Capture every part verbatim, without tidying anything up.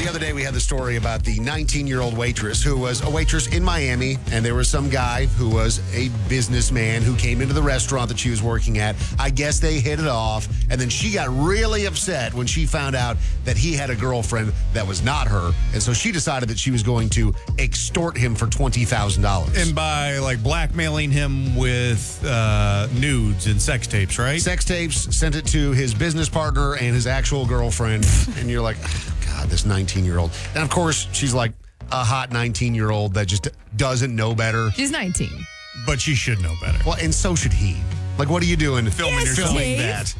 the other day we had the story about the nineteen-year-old waitress who was a waitress in Miami, and there was some guy who was a businessman who came into the restaurant that she was working at. I guess they hit it off, and then she got really upset when she found out that he had a girlfriend that was not her, and so she decided that she was going to extort him for twenty thousand dollars. And by, like, blackmailing him with uh, nudes and sex tapes, right? Sex tapes, sent it to his business partner and his actual girlfriend, and you're like, oh, God, this nineteen-year-old. And, of course, she's like a hot nineteen-year-old that just doesn't know better. She's nineteen. But she should know better. Well, and so should he. Like, what are you doing filming, Yes, filming Dave. that?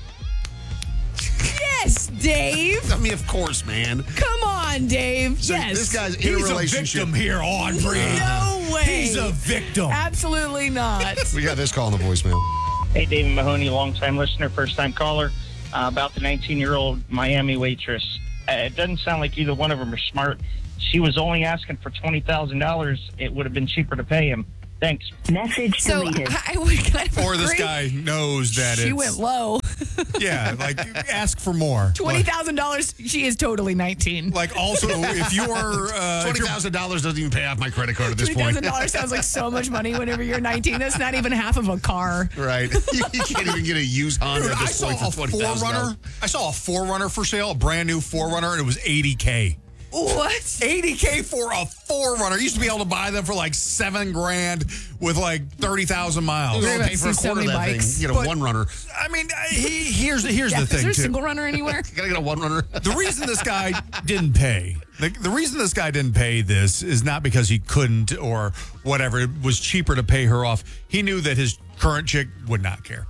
Yes, Dave. I mean, of course, man. Come on, Dave. So yes. This guy's in He's a relationship. a victim here, Audrey. No way. He's a victim. Absolutely not. We got this call in the voicemail. Hey, David Mahoney, long-time listener, first-time caller, uh, about the nineteen-year-old Miami waitress. Uh, it doesn't sound like either one of them are smart. She was only asking for twenty thousand dollars. It would have been cheaper to pay him. Thanks. Message So deleted. I I would kind of Or this agree. guy knows that She it's... went low. Yeah, like, ask for more. Twenty thousand dollars. She is totally nineteen. Like, like also, if you're... Uh, if Twenty you're thousand dollars doesn't even pay off my credit card at this Twenty point. thousand dollars sounds like so much money whenever you're nineteen. That's not even half of a car. Right. You, you can't even get a used Honda Dude, at I this saw point a for twenty thousand Forerunner. dollars. I saw a Forerunner for sale, a brand new Forerunner, and it was eighty K. What? eighty K for a Forerunner. You used to be able to buy them for like seven grand with like thirty thousand miles. You're We're going to about pay to for a see so quarter of many that bikes. thing. You get a But- one runner. I mean, I- he, here's here's Yeah, the is thing there a too. single runner anywhere? You got to get a one runner. The reason this guy didn't pay, the, the reason this guy didn't pay this is not because he couldn't or whatever. It was cheaper to pay her off. He knew that his current chick would not care.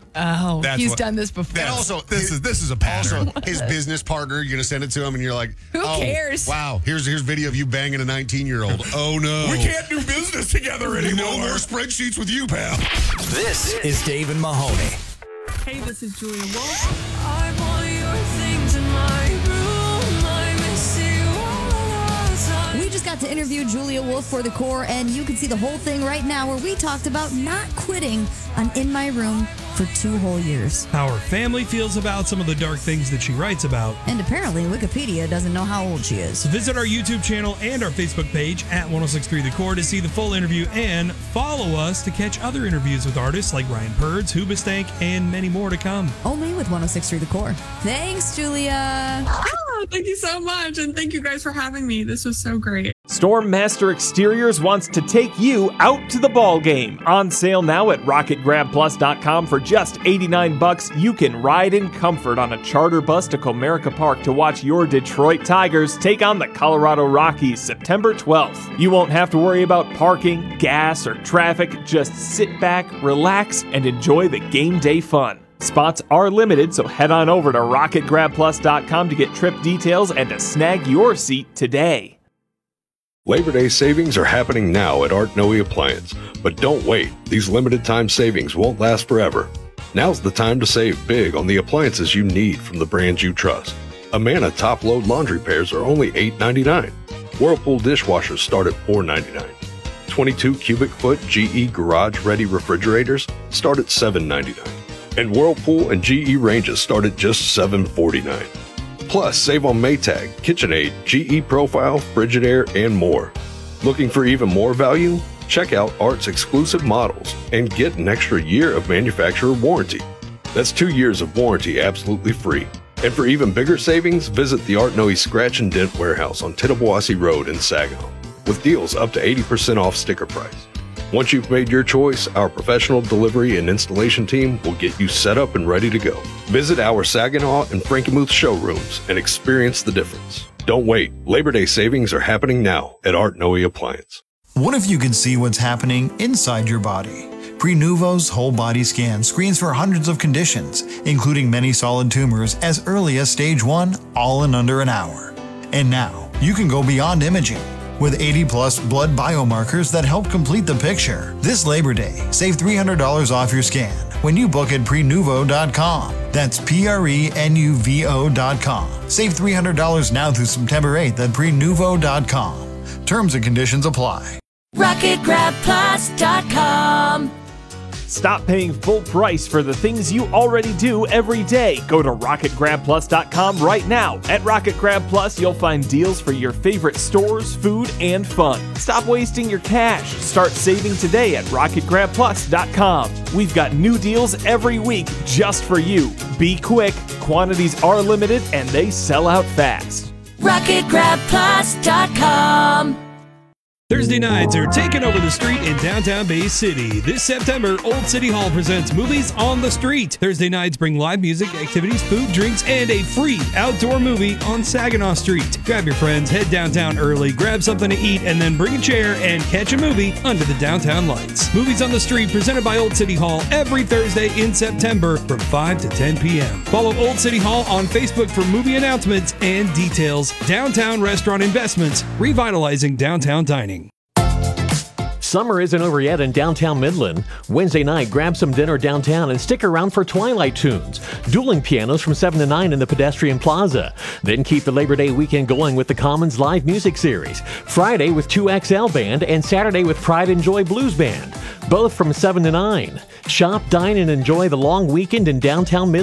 Oh, That's he's what- done this before. And also, This is this is a pattern. Also, his business partner, you're going to send it to him, and you're like, Who oh, cares? Wow, here's here's video of you banging a nineteen-year-old. Oh, no. We can't do business together anymore. No more spreadsheets with you, pal. This is Dave and Mahoney. Hey, this is Julia Wolf. I want your things in my room. I miss you all the time. We just got to interview Julia Wolf for The Core, and you can see the whole thing right now where we talked about not quitting on In My Room for two whole years. How her family feels about some of the dark things that she writes about. And apparently Wikipedia doesn't know how old she is. So visit our YouTube channel and our Facebook page at ten sixty-three The Core to see the full interview, and follow us to catch other interviews with artists like Ryan Purds, Hoobastank, and many more to come. Only with ten sixty-three The Core. Thanks, Julia. Oh, thank you so much. And thank you guys for having me. This was so great. Storm Master Exteriors wants to take you out to the ball game. On sale now at rocket grab plus dot com for just eighty-nine bucks. You can ride in comfort on a charter bus to Comerica Park to watch your Detroit Tigers take on the Colorado Rockies September twelfth. You won't have to worry about parking, gas, or traffic. Just sit back, relax, and enjoy the game day fun. Spots are limited, so head on over to rocket grab plus dot com to get trip details and to snag your seat today. Labor Day savings are happening now at Art Noe Appliance, but don't wait. These limited time savings won't last forever. Now's the time to save big on the appliances you need from the brands you trust. Amana top load laundry pairs are only eight ninety-nine. Whirlpool dishwashers start at four ninety-nine. twenty-two cubic foot G E garage ready refrigerators start at seven ninety-nine. And Whirlpool and G E ranges start at just seven forty-nine. Plus, save on Maytag, KitchenAid, G E Profile, Frigidaire, and more. Looking for even more value? Check out Art's exclusive models and get an extra year of manufacturer warranty. That's two years of warranty absolutely free. And for even bigger savings, visit the Art Noe Scratch and Dent Warehouse on Tittabawassee Road in Saginaw, with deals up to eighty percent off sticker price. Once you've made your choice, our professional delivery and installation team will get you set up and ready to go. Visit our Saginaw and Frankenmuth showrooms and experience the difference. Don't wait. Labor Day savings are happening now at Art Noe Appliance. What if you could see what's happening inside your body? Prenuvo's whole body scan screens for hundreds of conditions, including many solid tumors as early as stage one, all in under an hour. And now, you can go beyond imaging. With eighty plus blood biomarkers that help complete the picture. This Labor Day, save three hundred dollars off your scan when you book at prenuvo dot com. That's P R E N U V O dot com. Save three hundred dollars now through September eighth at prenuvo dot com. Terms and conditions apply. rocket grab plus dot com. Stop paying full price for the things you already do every day. Go to rocket grab plus dot com right now. At Rocket Grab Plus, you'll find deals for your favorite stores, food, and fun. Stop wasting your cash. Start saving today at rocket grab plus dot com. We've got new deals every week just for you. Be quick, quantities are limited, and they sell out fast. rocket grab plus dot com. Thursday nights are taking over the street in downtown Bay City. This September, Old City Hall presents Movies on the Street. Thursday nights bring live music, activities, food, drinks, and a free outdoor movie on Saginaw Street. Grab your friends, head downtown early, grab something to eat, and then bring a chair and catch a movie under the downtown lights. Movies on the Street presented by Old City Hall every Thursday in September from five to ten p.m. Follow Old City Hall on Facebook for movie announcements and details. Downtown Restaurant Investments, revitalizing downtown dining. Summer isn't over yet in downtown Midland. Wednesday night, grab some dinner downtown and stick around for Twilight Tunes. Dueling pianos from seven to nine in the Pedestrian Plaza. Then keep the Labor Day weekend going with the Commons live music series. Friday with two X L Band and Saturday with Pride and Joy Blues Band. Both from seven to nine. Shop, dine, and enjoy the long weekend in downtown Midland.